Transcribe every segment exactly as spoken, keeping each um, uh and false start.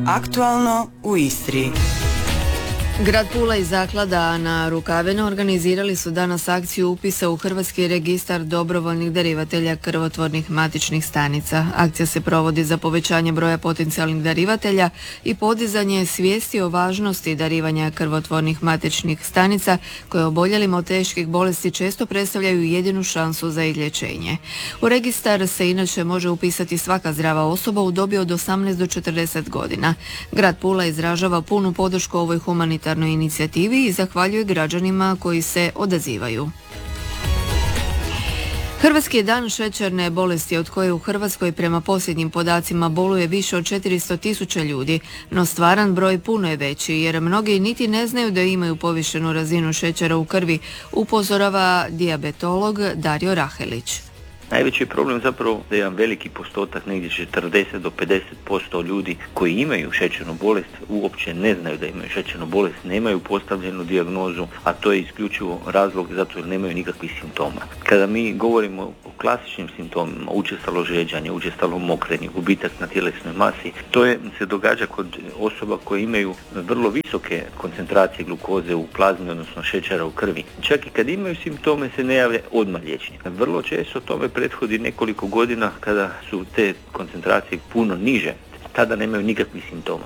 Aktualno u Istri. Grad Pula i Zaklada Ana Rukavina organizirali su danas akciju upisa u Hrvatski registar dobrovoljnih darivatelja krvotvornih matičnih stanica. Akcija se provodi za povećanje broja potencijalnih darivatelja i podizanje svijesti o važnosti darivanja krvotvornih matičnih stanica koje oboljelima od teških bolesti često predstavljaju jedinu šansu za izlječenje. U registar se inače može upisati svaka zdrava osoba u dobi od osamnaest do četrdeset godina. Grad Pula izražava punu podršku ovoj humanitarnoj inicijativi i zahvaljuje građanima koji se odazivaju. Hrvatski je dan šećerne bolesti od koje u Hrvatskoj prema posljednjim podacima boluje više od četiristo tisuća ljudi, no stvaran broj puno je veći jer mnogi niti ne znaju da imaju povišenu razinu šećera u krvi, upozorava dijabetolog Dario Rahelić. Najveći je problem zapravo da je jedan veliki postotak, negdje četrdeset do pedeset posto ljudi koji imaju šećernu bolest uopće ne znaju da imaju šećernu bolest, nemaju postavljenu dijagnozu, a to je isključivo razlog zato jer nemaju nikakvih simptoma. Kada mi govorimo o klasičnim simptomima, učestalo žeđanje, učestalo mokrenje, gubitak na tjelesnoj masi, to je, se događa kod osoba koje imaju vrlo visoke koncentracije glukoze u plazmi, odnosno šećera u krvi. Čak i kad imaju simptome se ne javlja odmah liječenje. Vrlo često tome prethodi nekoliko godina kada su te koncentracije puno niže, tada nemaju nikakvih simptoma.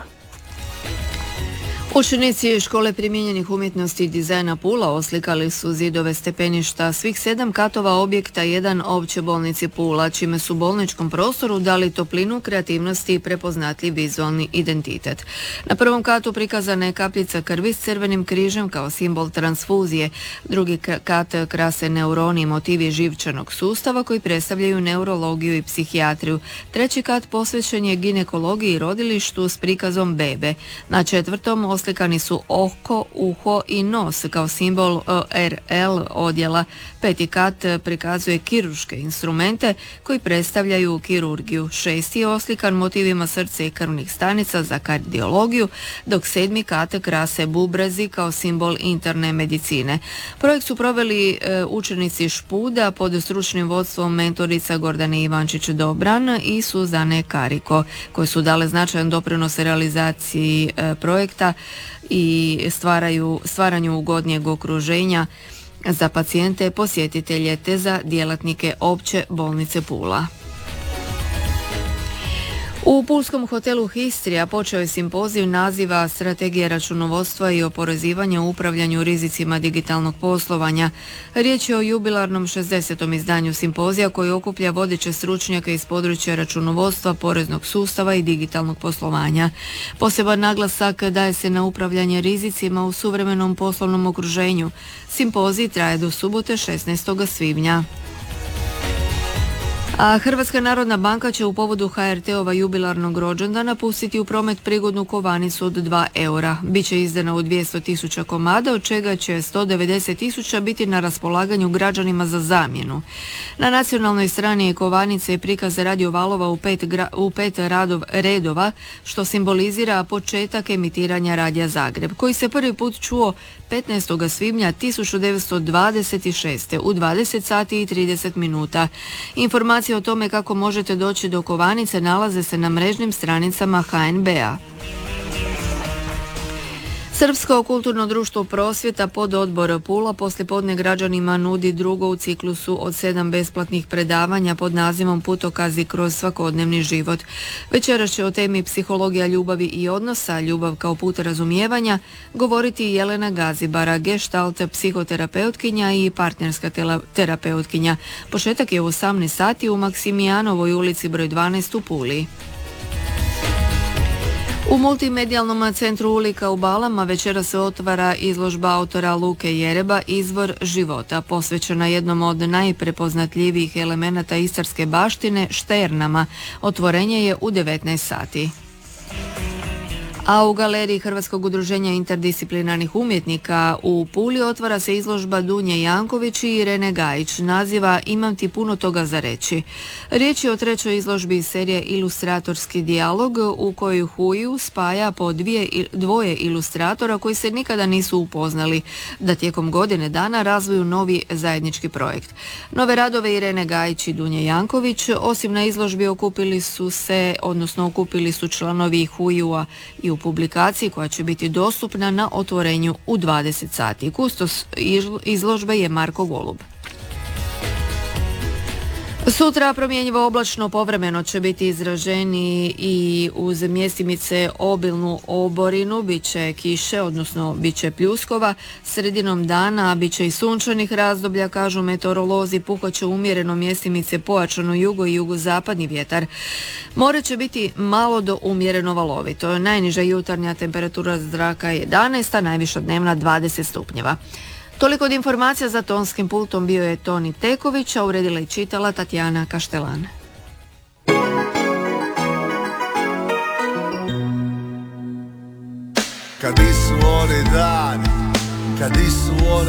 Učenici Škole primijenjenih umjetnosti i dizajna Pula oslikali su zidove stepeništa svih sedam katova objekta jedan opće bolnici Pula, čime su bolničkom prostoru dali toplinu, kreativnosti i prepoznatljiv vizualni identitet. Na prvom katu prikazana je kapljica krvi s crvenim križem kao simbol transfuzije, drugi kat krase neuroni i motivi živčanog sustava koji predstavljaju neurologiju i psihijatriju, treći kat posvećen je ginekologiji i rodilištu s prikazom bebe, na četvrtom oslikani su oko, uho i nos kao simbol R L odjela. Peti kat prikazuje kirurške instrumente koji predstavljaju kirurgiju. Šesti je oslikan motivima srca i krvnih stanica za kardiologiju, dok sedmi kat krase bubrezi kao simbol interne medicine. Projekt su proveli e, učenici Špuda pod stručnim vodstvom mentorica Gordane Ivančić-Dobran i Suzane Kariko, koji su dale značajan doprinos realizaciji e, projekta i stvaraju, stvaranju ugodnijeg okruženja za pacijente, posjetitelje te za djelatnike opće bolnice Pula. U pulskom hotelu Histrija počeo je simpozij naziva Strategija računovodstva i oporezivanja u upravljanju rizicima digitalnog poslovanja. Riječ je o jubilarnom šezdesetom izdanju simpozija koji okuplja vodeće stručnjake iz područja računovodstva, poreznog sustava i digitalnog poslovanja. Poseban naglasak daje se na upravljanje rizicima u suvremenom poslovnom okruženju. Simpozij traje do subote šesnaestog svibnja. A Hrvatska narodna banka će u povodu H R T-ova jubilarnog rođendana pustiti u promet prigodnu kovanicu od dva eura. Biće izdana u dvjesto tisuća komada, od čega će sto devedeset tisuća biti na raspolaganju građanima za zamjenu. Na nacionalnoj strani je kovanice i prikaz radio valova u pet, gra, u pet radov, redova, što simbolizira početak emitiranja Radija Zagreb, koji se prvi put čuo petnaestog svibnja tisuću devetsto dvadeset šeste. u dvadeset sati i trideset minuta. Informacije o tome kako možete doći do kovanice nalaze se na mrežnim stranicama H N B-a. Srpsko kulturno društvo Prosvjeta pod odbor Pula poslijepodne građanima nudi drugo u ciklusu od sedam besplatnih predavanja pod nazivom Putokazi kroz svakodnevni život. Večeras će o temi psihologija ljubavi i odnosa, ljubav kao put razumijevanja, govoriti Jelena Gazibara, gestalt psihoterapeutkinja i partnerska terapeutkinja. Početak je u osamnaest sati u Maksimijanovoj ulici broj dvanaest u Puli. U multimedijalnom centru Ulika u Balama večera se otvara izložba autora Luke Jereba Izvor života, posvećena jednom od najprepoznatljivijih elemenata istarske baštine, šternama. Otvorenje je u devetnaest sati. A u galeriji Hrvatskog udruženja interdisciplinarnih umjetnika u Puli otvara se izložba Dunje Janković i Irene Gajić, naziva Imam ti puno toga za reći. Riječ je o trećoj izložbi iz serije Ilustratorski dijalog u kojoj Huju spaja po dvije, dvoje ilustratora koji se nikada nisu upoznali, da tijekom godine dana razviju novi zajednički projekt. Nove radove Irene Gajić i Dunje Janković osim na izložbi okupili su se, odnosno okupili su članovi Hujua i u publikaciji koja će biti dostupna na otvorenju u dvadeset sati. Kustos izložbe je Marko Golub. Sutra promjenjivo oblačno povremeno će biti izraženi i uz mjestimice obilnu oborinu, bit će kiše, odnosno bit će pljuskova. Sredinom dana bit će i sunčanih razdoblja, kažu meteorolozi, puhat će umjereno mjestimice pojačano jugo i jugozapadni vjetar. More će biti malo do umjereno valovito. Najniža jutarnja temperatura zraka je jedanaest, a najviša dnevna dvadeset stupnjeva. Toliko od informacija. Za tonskim pultom bio je Toni Teković, a uredila i čitala Tatjana Kaštelan. Kad nisu oni dani, kad nisu one